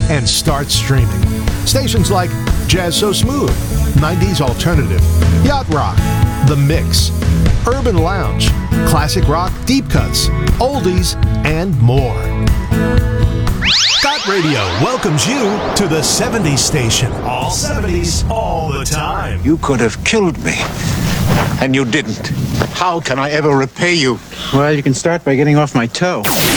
and start streaming. Stations like Jazz So Smooth, 90s Alternative, Yacht Rock, The Mix, Urban Lounge, Classic Rock Deep Cuts, Oldies, and more. Got Radio welcomes you to the 70s station. All 70s, all the time. You could have killed me, and you didn't. How can I ever repay you? Well, you can start by getting off my toe.